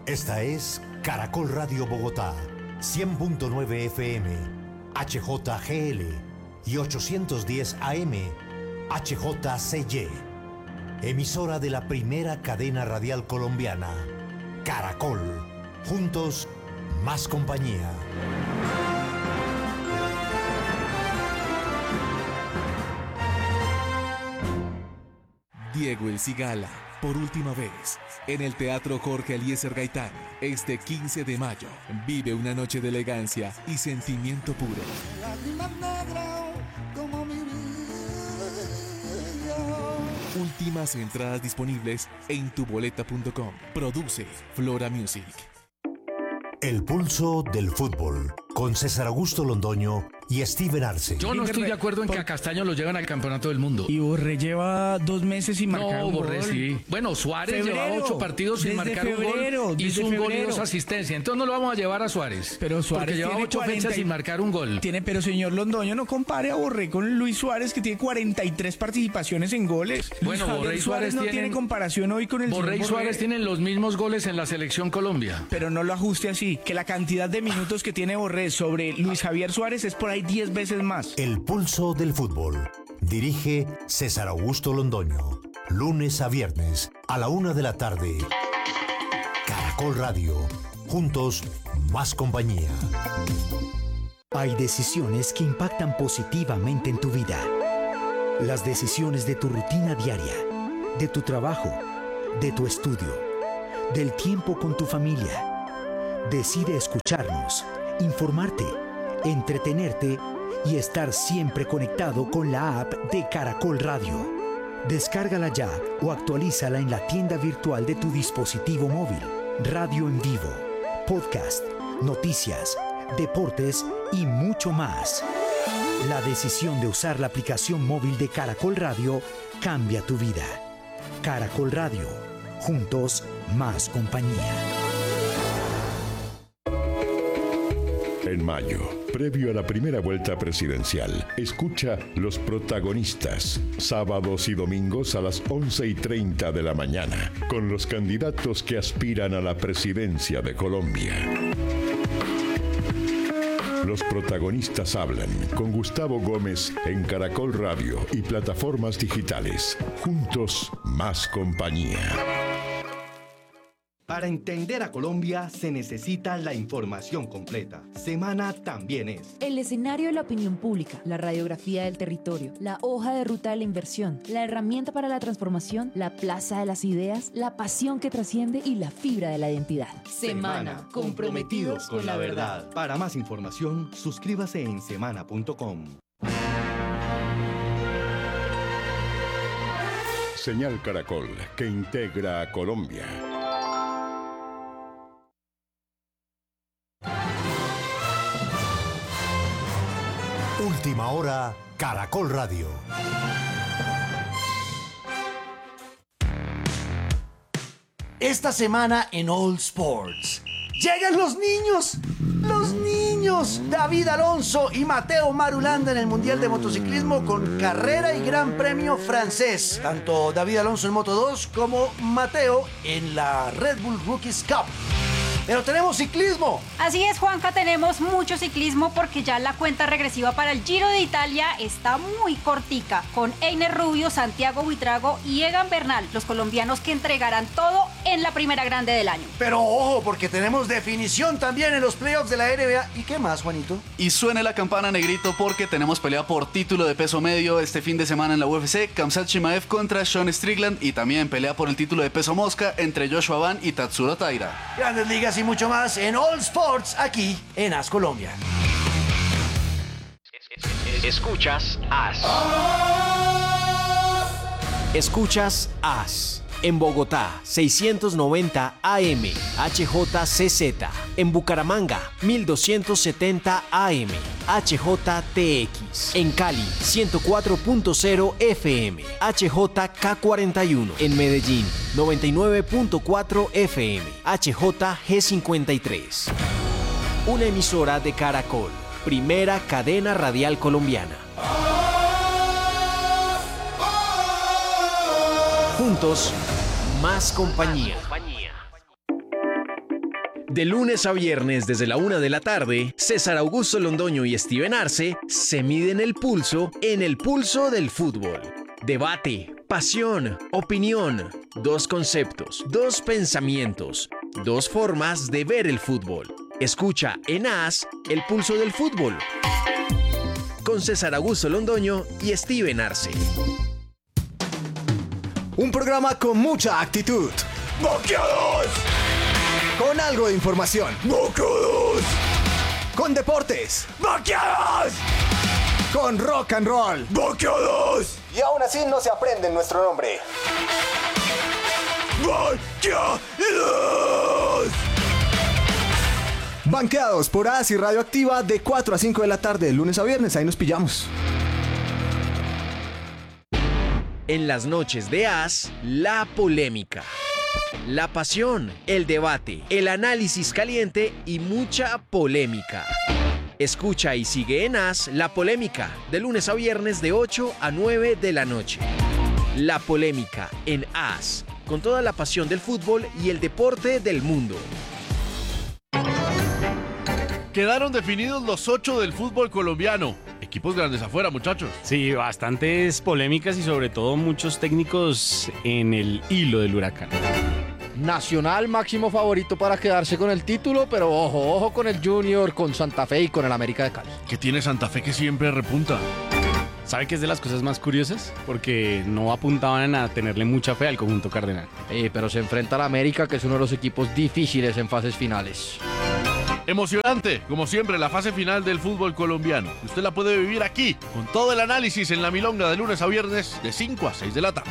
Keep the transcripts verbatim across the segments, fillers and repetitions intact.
Esta es Caracol Radio Bogotá, cien punto nueve F M, H J G L y ochocientos diez A M, H J C Y. Emisora de la primera cadena radial colombiana, Caracol. Juntos, más compañía. Diego El Cigala, por última vez, en el Teatro Jorge Eliezer Gaitán, este quince de mayo. Vive una noche de elegancia y sentimiento puro. Últimas entradas disponibles en tuboleta punto com. Produce Flora Music. El pulso del fútbol, con César Augusto Londoño y Steven Arce. Yo no estoy de acuerdo en que a Castaño lo llevan al campeonato del mundo. Y Borré lleva dos meses sin marcar no, un Borré gol. sí. Bueno, Suárez Febrero, llevaba ocho partidos sin marcar febrero, un gol. Hizo un gol y febrero. dos asistencias. Entonces no lo vamos a llevar a Suárez. Pero Suárez porque lleva tiene ocho cuarenta fechas sin marcar un gol. Tiene, pero señor Londoño, no compare a Borré con Luis Suárez, que tiene cuarenta y tres participaciones en goles. Bueno, Luis Borré y Suárez, Suárez no tienen, tiene comparación hoy con el Borré y señor Suárez Borré. tienen los mismos goles en la selección Colombia. Pero no lo ajuste así, que la cantidad de minutos que tiene Borré sobre Luis Javier Suárez es por ahí diez veces más. El pulso del fútbol. Dirige César Augusto Londoño. Lunes a viernes a la una de la tarde. Caracol Radio. Juntos, más compañía. Hay decisiones que impactan positivamente en tu vida. Las decisiones de tu rutina diaria, de tu trabajo, de tu estudio, del tiempo con tu familia. Decide escucharnos, informarte, entretenerte y estar siempre conectado con la app de Caracol Radio. Descárgala ya o actualízala en la tienda virtual de tu dispositivo móvil. Radio en vivo, podcast, noticias, deportes y mucho más. La decisión de usar la aplicación móvil de Caracol Radio cambia tu vida. Caracol Radio. Juntos, más compañía. En mayo, previo a la primera vuelta presidencial, escucha Los Protagonistas, sábados y domingos a las once y treinta de la mañana, con los candidatos que aspiran a la presidencia de Colombia. Los Protagonistas hablan con Gustavo Gómez en Caracol Radio y plataformas digitales. Juntos, más compañía. Para entender a Colombia se necesita la información completa. Semana también es el escenario de la opinión pública, la radiografía del territorio, la hoja de ruta de la inversión, la herramienta para la transformación, la plaza de las ideas, la pasión que trasciende y la fibra de la identidad. Semana, comprometidos con la verdad. Para más información, suscríbase en semana punto com. Señal Caracol, que integra a Colombia. Última hora, Caracol Radio. Esta semana en All Sports. ¡Llegan los niños! ¡Los niños! David Alonso y Mateo Marulanda en el Mundial de Motociclismo con carrera y Gran Premio francés. Tanto David Alonso en Moto dos como Mateo en la Red Bull Rookies Cup. Pero tenemos ciclismo. Así es, Juanca, tenemos mucho ciclismo porque ya la cuenta regresiva para el Giro de Italia está muy cortica, con Einer Rubio, Santiago Buitrago y Egan Bernal, los colombianos que entregarán todo en la primera grande del año. Pero ojo, porque tenemos definición también en los playoffs de la N B A. ¿Y qué más, Juanito? Y suene la campana, negrito, porque tenemos pelea por título de peso medio este fin de semana en la U F C. Khamzat Chimaev contra Sean Strickland, y también pelea por el título de peso mosca entre Joshua Van y Tatsuro Taira. Grandes ligas y mucho más en All Sports, aquí en As Colombia. Escuchas As. Escuchas As. En Bogotá, seiscientos noventa A M, H J C Z. En Bucaramanga, mil doscientos setenta A M, H J T X. En Cali, ciento cuatro punto cero F M, H J K cuarenta y uno. En Medellín, noventa y nueve punto cuatro F M, H J G cincuenta y tres. Una emisora de Caracol, primera cadena radial colombiana. Juntos, más compañía. De lunes a viernes desde la una de la tarde, César Augusto Londoño y Steven Arce se miden el pulso en el pulso del fútbol. Debate, pasión, opinión, dos conceptos, dos pensamientos, dos formas de ver el fútbol. Escucha en AS el pulso del fútbol con César Augusto Londoño y Steven Arce. Un programa con mucha actitud. ¡Boqueados! Con algo de información. ¡Boqueados! Con deportes. ¡Boqueados! Con rock and roll. ¡Boqueados! Y aún así no se aprende nuestro nombre. ¡Boqueados! Banqueados por AS y Radioactiva de cuatro a cinco de la tarde, de lunes a viernes. Ahí nos pillamos. En las noches de AS, la polémica, la pasión, el debate, el análisis caliente y mucha polémica. Escucha y sigue en AS La Polémica, de lunes a viernes de ocho a nueve de la noche. La Polémica en AS, con toda la pasión del fútbol y el deporte del mundo. Quedaron definidos los ocho del fútbol colombiano. Equipos grandes afuera, muchachos. Sí, bastantes polémicas y sobre todo muchos técnicos en el hilo del huracán. Nacional máximo favorito para quedarse con el título, pero ojo, ojo con el Junior, con Santa Fe y con el América de Cali. ¿Qué tiene Santa Fe que siempre repunta? ¿Sabe qué es de las cosas más curiosas? Porque no apuntaban a tenerle mucha fe al conjunto cardenal. Eh, pero se enfrenta al América, que es uno de los equipos difíciles en fases finales. Emocionante, como siempre, la fase final del fútbol colombiano. Usted la puede vivir aquí, con todo el análisis en La Milonga de lunes a viernes de cinco a seis de la tarde.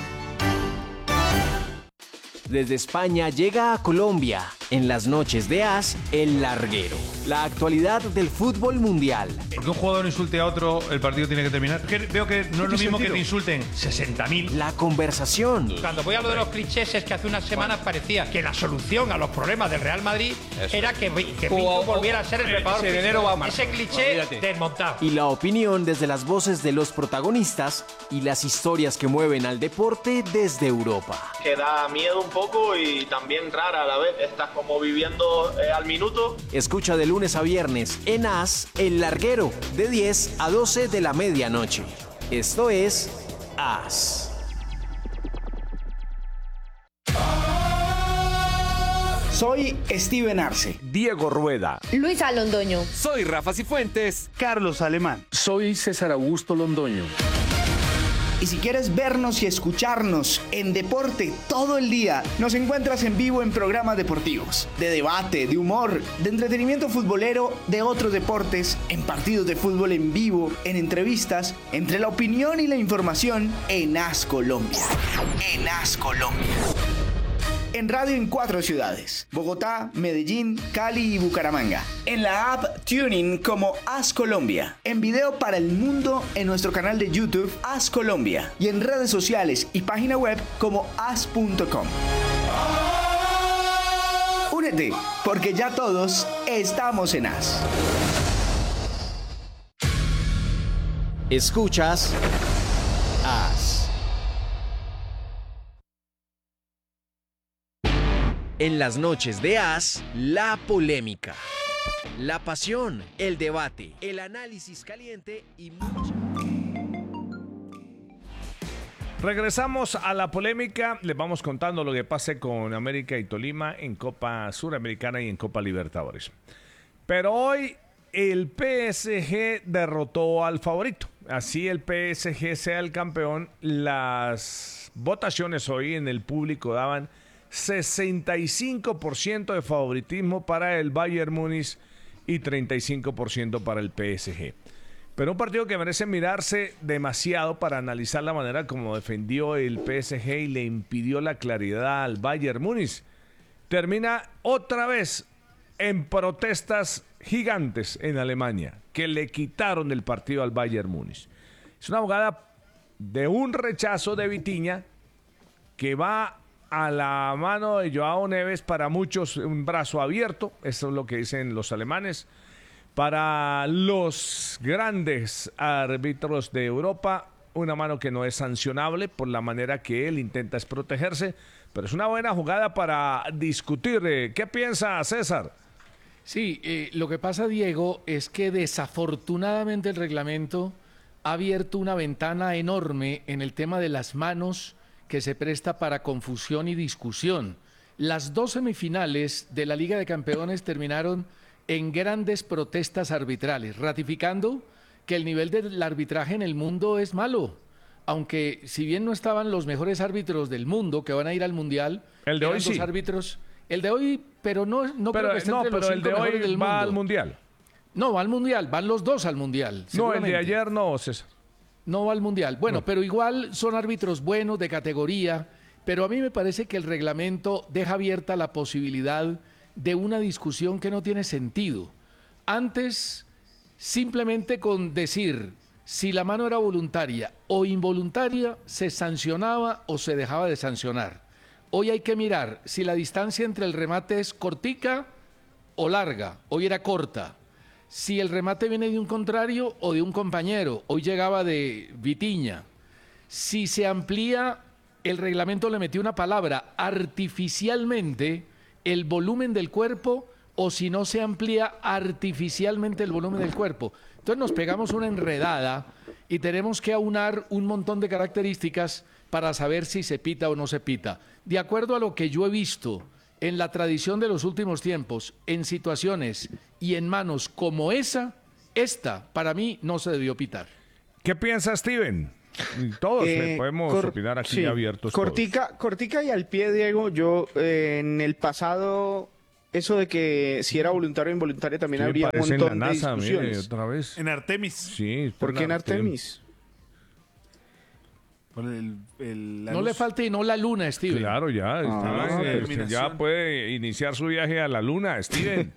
Desde España llega a Colombia, en las noches de AS, El Larguero. La actualidad del fútbol mundial. Porque un jugador insulte a otro, el partido tiene que terminar. Que veo que no es lo mismo que te insulten sesenta mil. La conversación. Cuando voy a lo de los clichés es que hace unas semanas parecía que la solución a los problemas del Real Madrid Eso. era que, que Pinto volviera a ser el preparador. Ese enero va a Ese cliché desmontado. Y la opinión desde las voces de los protagonistas y las historias que mueven al deporte desde Europa. Que da miedo un poco y también rara a la vez. Estás como viviendo eh, al minuto. Escucha de lunes a viernes en AS El Larguero, de diez a doce de la medianoche. Esto es AS. Soy Steven Arce. Diego Rueda. Luisa Londoño. Soy Rafa Cifuentes. Carlos Alemán. Soy César Augusto Londoño. Y si quieres vernos y escucharnos en deporte todo el día, nos encuentras en vivo en programas deportivos, de debate, de humor, de entretenimiento futbolero, de otros deportes, en partidos de fútbol en vivo, en entrevistas, entre la opinión y la información en AS Colombia. En AS Colombia. En radio en cuatro ciudades: Bogotá, Medellín, Cali y Bucaramanga. En la app TuneIn como AS Colombia. En video para el mundo en nuestro canal de YouTube AS Colombia. Y en redes sociales y página web como as punto com. Únete, porque ya todos estamos en AS. Escuchas AS. En las noches de AS, la polémica, la pasión, el debate, el análisis caliente y mucho. Regresamos a la polémica. Les vamos contando lo que pase con América y Tolima en Copa Suramericana y en Copa Libertadores. Pero hoy el P S G derrotó al favorito. Así el P S G sea el campeón. Las votaciones hoy en el público daban sesenta y cinco por ciento de favoritismo para el Bayern Múnich y treinta y cinco por ciento para el P S G. Pero un partido que merece mirarse demasiado para analizar la manera como defendió el P S G y le impidió la claridad al Bayern Múnich. Termina otra vez en protestas gigantes en Alemania, que le quitaron el partido al Bayern Múnich. Es una jugada de un rechazo de Vitinha que va a la mano de Joao Neves, para muchos un brazo abierto, eso es lo que dicen los alemanes. Para los grandes árbitros de Europa, una mano que no es sancionable por la manera que él intenta es protegerse, pero es una buena jugada para discutir. ¿Qué piensa César? Sí, eh, lo que pasa, Diego, es que desafortunadamente el reglamento ha abierto una ventana enorme en el tema de las manos que se presta para confusión y discusión. Las dos semifinales de la Liga de Campeones terminaron en grandes protestas arbitrales, ratificando que el nivel del arbitraje en el mundo es malo. Aunque si bien no estaban los mejores árbitros del mundo que van a ir al Mundial, el de hoy sí. árbitros, el de hoy, pero no, no pero, creo que esté no, entre los pero el de cinco hoy mejores del va mundo. al Mundial. No, va al Mundial, van los dos al Mundial. No, el de ayer no, César. No va al Mundial. Bueno, no. pero igual son árbitros buenos, de categoría, pero a mí me parece que el reglamento deja abierta la posibilidad de una discusión que no tiene sentido. Antes, simplemente con decir si la mano era voluntaria o involuntaria, se sancionaba o se dejaba de sancionar. Hoy hay que mirar si la distancia entre el remate es cortica o larga. Hoy era corta. Si el remate viene de un contrario o de un compañero. Hoy llegaba de Vitiña. Si se amplía, el reglamento le metió una palabra, artificialmente, el volumen del cuerpo, o si no se amplía artificialmente el volumen del cuerpo. Entonces nos pegamos una enredada y tenemos que aunar un montón de características para saber si se pita o no se pita. De acuerdo a lo que yo he visto en la tradición de los últimos tiempos, en situaciones y en manos como esa, esta para mí no se debió pitar. ¿Qué piensa Steven? Todos eh, podemos cor- opinar aquí sí. abiertos. Cortica, todos. cortica y al pie, Diego. Yo eh, en el pasado, eso de que si era voluntario o involuntario también sí, habría un montón la NASA, de discusiones. Mire, otra vez. En Artemis. Sí. ¿Por qué en Artemis? El, el, no luz. Le falte y no la luna, Steven. Claro, ya. Ah, está, ya puede iniciar su viaje a la luna, Steven.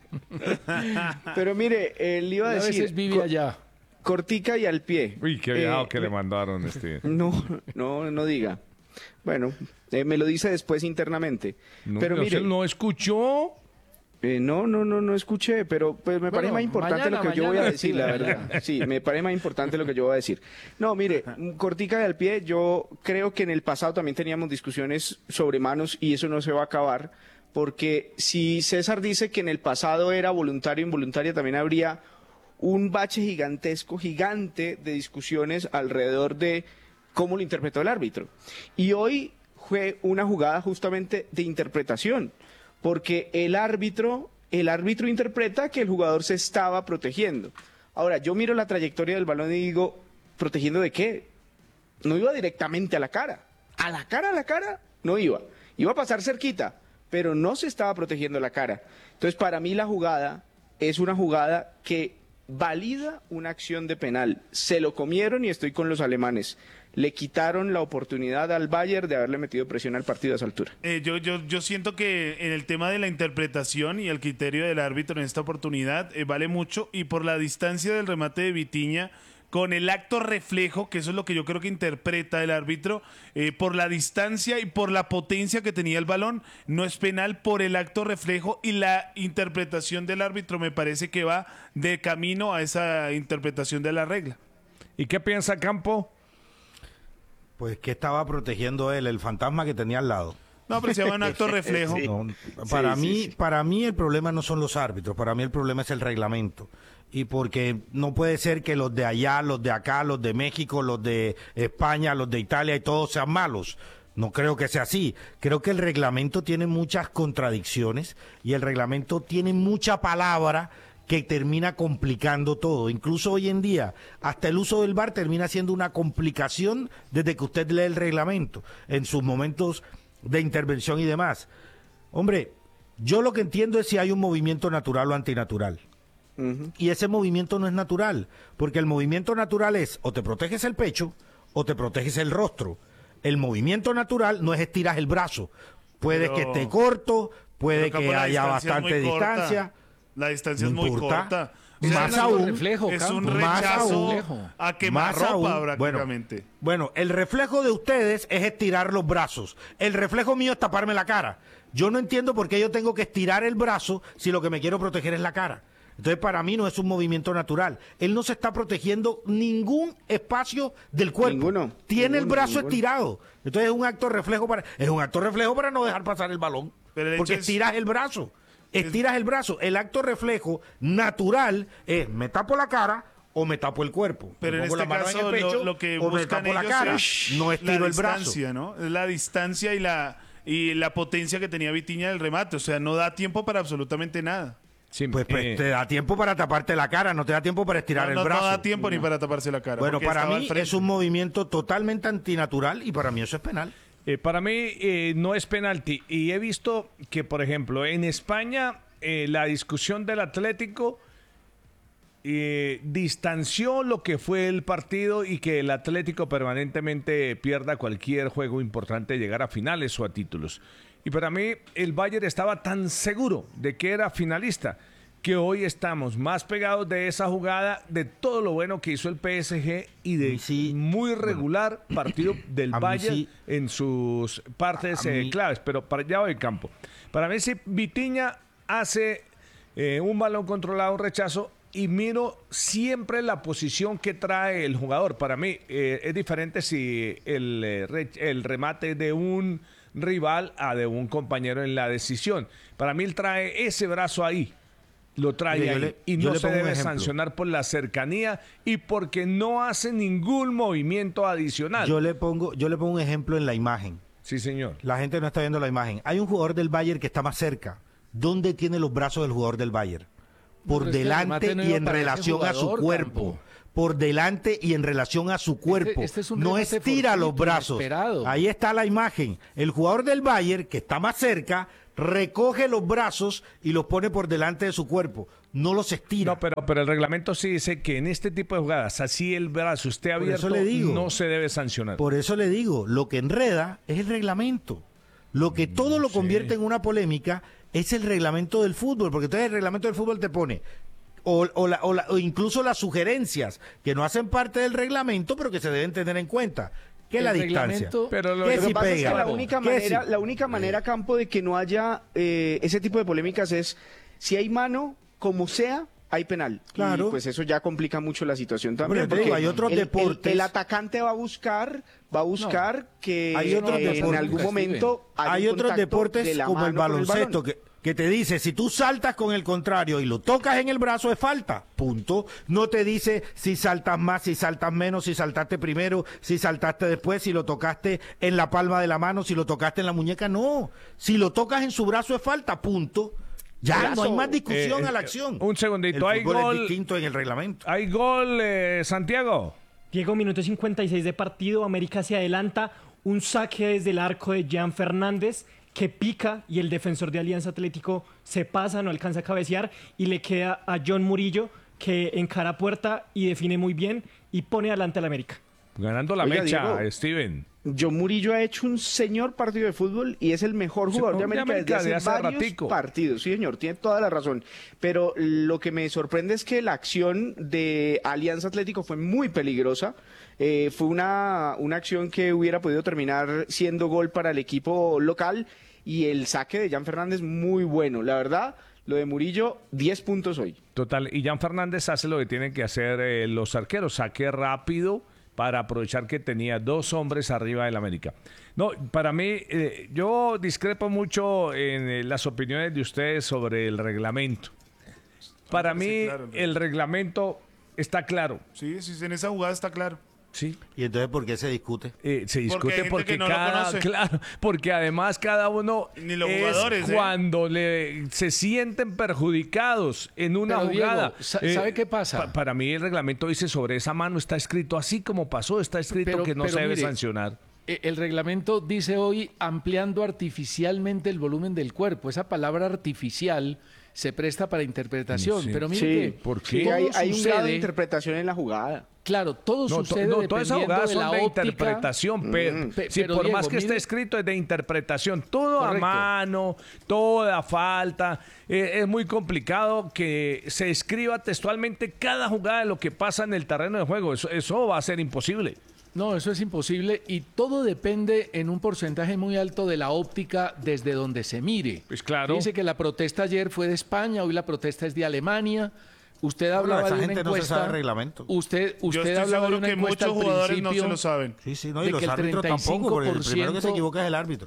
Pero mire, eh, le iba a decir. A veces vive allá. Cortica y al pie. Uy, qué viajado eh, que le mandaron, Steven. No, no, no diga. Bueno, eh, me lo dice después internamente. No, pero mire, ¿no escuchó? Eh, no, no, no, no escuché, pero pues me bueno, parece más importante mañana, lo que mañana, yo voy a decir, la verdad. Sí, me parece más importante lo que yo voy a decir. No, mire, cortica y al pie, yo creo que en el pasado también teníamos discusiones sobre manos y eso no se va a acabar, porque si César dice que en el pasado era voluntario o involuntaria, también habría un bache gigantesco, gigante de discusiones alrededor de cómo lo interpretó el árbitro. Y hoy fue una jugada justamente de interpretación. Porque el árbitro, el árbitro interpreta que el jugador se estaba protegiendo. Ahora, yo miro la trayectoria del balón y digo, ¿protegiendo de qué? No iba directamente a la cara. A la cara, a la cara, no iba. Iba a pasar cerquita, pero no se estaba protegiendo la cara. Entonces, para mí la jugada es una jugada que valida una acción de penal. Se lo comieron y estoy con los alemanes. Le quitaron la oportunidad al Bayern de haberle metido presión al partido a esa altura. Eh, yo, yo, yo siento que en el tema de la interpretación y el criterio del árbitro en esta oportunidad eh, vale mucho, y por la distancia del remate de Vitiña, con el acto reflejo, que eso es lo que yo creo que interpreta el árbitro, eh, por la distancia y por la potencia que tenía el balón, no es penal por el acto reflejo, y la interpretación del árbitro me parece que va de camino a esa interpretación de la regla. ¿Y qué piensa Campo? Pues que estaba protegiendo él, el fantasma que tenía al lado. No, pero se llama un acto reflejo. Sí. No, para sí, mí, sí, sí. para mí el problema no son los árbitros, para mí el problema es el reglamento. Y porque no puede ser que los de allá, los de acá, los de México, los de España, los de Italia y todos sean malos. No creo que sea así. Creo que el reglamento tiene muchas contradicciones y el reglamento tiene mucha palabra que termina complicando todo. Incluso hoy en día, hasta el uso del V A R termina siendo una complicación desde que usted lee el reglamento, en sus momentos de intervención y demás. Hombre, yo lo que entiendo es si hay un movimiento natural o antinatural. Uh-huh. Y ese movimiento no es natural, porque el movimiento natural es o te proteges el pecho o te proteges el rostro. El movimiento natural no es estiras el brazo. Puede pero, que esté corto, puede que haya bastante distancia. La distancia no es muy importa. corta. O sea, más aún, reflejo, es un rechazo a quemarropa prácticamente. Bueno, bueno, el reflejo de ustedes es estirar los brazos. El reflejo mío es taparme la cara. Yo no entiendo por qué yo tengo que estirar el brazo si lo que me quiero proteger es la cara. Entonces, para mí no es un movimiento natural. Él no se está protegiendo ningún espacio del cuerpo. Ninguno. Tiene ninguno, el brazo ninguno. estirado. Entonces es un acto reflejo para es un acto reflejo para no dejar pasar el balón. Pero el porque es... estiras el brazo. estiras el brazo. El acto reflejo natural es me tapo la cara o me tapo el cuerpo. Pero me en pongo este la mano caso en el pecho, lo, lo que o me buscan tapo la ellos cara, es no estiro la el brazo. distancia, ¿no? Es la distancia y la y la potencia que tenía Vitinha del remate, o sea, no da tiempo para absolutamente nada. Sí, pues, pues eh, te da tiempo para taparte la cara, no te da tiempo para estirar no, el no, brazo. no da tiempo ni para taparse la cara. Bueno, porque para estaba al mí frente. es un movimiento totalmente antinatural y para mí eso es penal. Eh, para mí eh, no es penalti. Y he visto que, por ejemplo, en España eh, la discusión del Atlético eh, distanció lo que fue el partido y que el Atlético permanentemente pierda cualquier juego importante de llegar a finales o a títulos. Y para mí el Bayern estaba tan seguro de que era finalista que hoy estamos más pegados de esa jugada, de todo lo bueno que hizo el P S G y de sí, muy regular bueno, partido del Bayern sí, en sus partes eh, mí, claves, pero para allá voy el campo. Para mí si Vitinha hace eh, un balón controlado, un rechazo, y miro siempre la posición que trae el jugador. Para mí eh, es diferente si el, eh, el remate de un rival a de un compañero en la decisión. Para mí él trae ese brazo ahí. Lo trae Mire, ahí le, y no se debe sancionar por la cercanía y porque no hace ningún movimiento adicional. Yo le pongo, yo le pongo un ejemplo en la imagen. Sí, señor. La gente no está viendo la imagen. Hay un jugador del Bayern que está más cerca. ¿Dónde tiene los brazos del jugador del Bayern? Por no, delante no y en relación jugador, a su cuerpo. Campo. Por delante y en relación a su cuerpo. Este, este es no estira los brazos. Inesperado. Ahí está la imagen. El jugador del Bayern, que está más cerca, recoge los brazos y los pone por delante de su cuerpo. No los estira. No, pero, pero el reglamento sí dice que en este tipo de jugadas, así el brazo esté abierto, le digo, no se debe sancionar. Por eso le digo, lo que enreda es el reglamento. Lo que todo lo convierte en una polémica es el reglamento del fútbol, porque entonces el reglamento del fútbol te pone o, o, la, o, la, o incluso las sugerencias que no hacen parte del reglamento, pero que se deben tener en cuenta. ¿Qué es la distancia? Pero lo que si pasa pega? es que la única manera, si? la única manera, Campo, de que no haya eh, ese tipo de polémicas es si hay mano, como sea, hay penal. Claro. Y pues eso ya complica mucho la situación también. Pero, porque hay otros el, deportes. El, el atacante va a buscar, va a buscar no. que hay otros eh, en algún momento haya hay un otros deportes de la como el baloncesto el que que te dice, si tú saltas con el contrario y lo tocas en el brazo, es falta, punto. No te dice si saltas más, si saltas menos, si saltaste primero, si saltaste después, si lo tocaste en la palma de la mano, si lo tocaste en la muñeca, no. Si lo tocas en su brazo, es falta, punto. Ya, brazo. No hay más discusión eh, a la acción. Un segundito, el hay gol. Es distinto en el reglamento. Hay gol, eh, Santiago. Diego, minuto cincuenta y seis de partido, América se adelanta, un saque desde el arco de Jan Fernández, que pica y el defensor de Alianza Atlético se pasa, no alcanza a cabecear y le queda a John Murillo que encara puerta y define muy bien y pone adelante al América. Ganando la Oiga, mecha, Diego, Steven. John Murillo ha hecho un señor partido de fútbol y es el mejor jugador de América, de América desde hace, hace varios ratico. partidos. Sí, señor, tiene toda la razón. Pero lo que me sorprende es que la acción de Alianza Atlético fue muy peligrosa. Eh, fue una, una acción que hubiera podido terminar siendo gol para el equipo local y el saque de Jan Fernández muy bueno. La verdad, lo de Murillo, diez puntos hoy. Total, y Jan Fernández hace lo que tienen que hacer eh, los arqueros, saque rápido para aprovechar que tenía dos hombres arriba del América. No, para mí, eh, yo discrepo mucho en eh, las opiniones de ustedes sobre el reglamento. Para mí, sí, claro, el reglamento está claro. Sí, sí, en esa jugada está claro. Sí. ¿Y entonces por qué se discute? Eh, se discute porque, porque no cada, claro, porque además cada uno Ni los es jugadores, cuando ¿eh? le se sienten perjudicados en una Pero, jugada. Diego, ¿sabe eh, qué pasa? Pa, para mí el reglamento dice sobre esa mano está escrito así como pasó, está escrito pero, que no se debe mire, sancionar. El reglamento dice hoy ampliando artificialmente el volumen del cuerpo. Esa palabra artificial se presta para interpretación, sí. pero mire sí, que ¿por qué? Sí, hay, hay un grado de interpretación en la jugada. Claro, todo no, sucede no, dependiendo todas esas jugadas de son la de óptica. interpretación, pero, Mm, pe- sí, pero por Diego, más que mire- esté escrito es de interpretación. Todo Correcto. a mano, toda falta. Eh, es muy complicado que se escriba textualmente cada jugada de lo que pasa en el terreno de juego. Eso, eso va a ser imposible. No, eso es imposible y todo depende en un porcentaje muy alto de la óptica desde donde se mire. Pues claro. Dice que la protesta ayer fue de España, hoy la protesta es de Alemania. Usted hablaba Bueno, esa de una gente no se encuesta. sabe el reglamento. Usted, Yo usted estoy hablaba de seguro una que encuesta muchos al jugadores no se principio lo saben. Sí, sí, no, y de los que el árbitros treinta y cinco tampoco, porque el por primero que se ciento equivoca es el árbitro.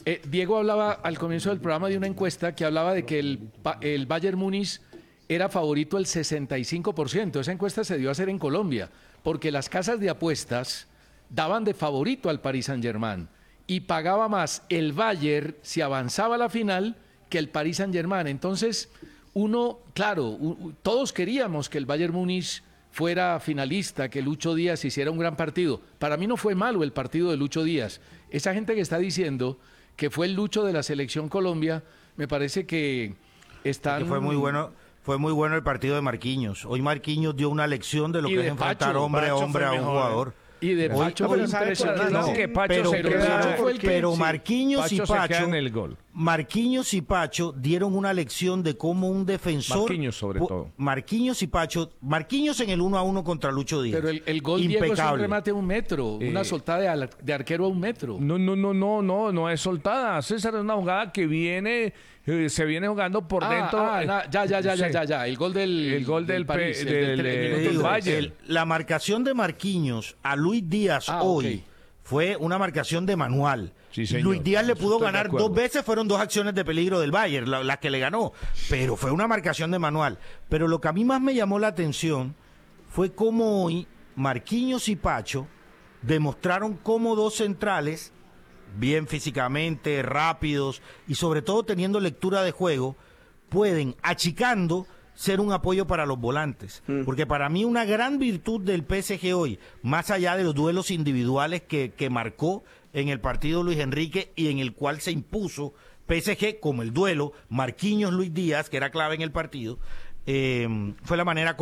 Eh, Diego hablaba al comienzo del programa de una encuesta que hablaba de que el, el Bayern Múnich era favorito al sesenta y cinco por ciento. Esa encuesta se dio a hacer en Colombia, porque las casas de apuestas daban de favorito al Paris Saint-Germain y pagaba más el Bayern si avanzaba a la final que el Paris Saint-Germain. Entonces, uno, claro, todos queríamos que el Bayern Múnich fuera finalista, que Lucho Díaz hiciera un gran partido. Para mí no fue malo el partido de Lucho Díaz. Esa gente que está diciendo que fue el Lucho de la Selección Colombia, me parece que están... Porque fue muy bueno, fue muy bueno el partido de Marquinhos. Hoy Marquinhos dio una lección de lo Y que de es enfrentar Pacho. hombre a Pacho hombre fue a un mejor, jugador. Y de Hoy- Pacho hoy- fue impresionante. No, que Pacho pero, se pero- queda- pero- fue el que- pero sí. Marquinhos y Pacho se queda Pacho, en el gol. Marquinhos y Pacho dieron una lección de cómo un defensor, Marquinhos sobre po- todo. Marquinhos y Pacho, Marquinhos en el uno a uno contra Lucho Díaz. Pero el, el gol Diego es un impecable. remate a un metro, Eh, una soltada de, al- de arquero a un metro. No, no, no, no, no, no es soltada. César, es una jugada que viene, eh, se viene jugando por Ah, dentro. ah, eh, na- ya, ya, ya, ya, sí. ya, ya. El gol del, El gol del París, P- el del- tre- del- el Te minuto digo, Bayern. el- la marcación de Marquinhos a Luis Díaz Ah, hoy ok. fue una marcación de manual. Sí, señor. Luis Díaz le Eso pudo estoy de ganar acuerdo. dos veces, fueron dos acciones de peligro del Bayern, la- las que le ganó, pero fue una marcación de manual. Pero lo que a mí más me llamó la atención fue cómo hoy Marquinhos y Pacho demostraron cómo dos centrales, bien físicamente, rápidos y sobre todo teniendo lectura de juego, pueden, achicando, ser un apoyo para los volantes. Porque para mí una gran virtud del P S G hoy, más allá de los duelos individuales que, que marcó en el partido Luis Enrique y en el cual se impuso P S G como el duelo Marquinhos-Luis Díaz, que era clave en el partido, eh, fue la manera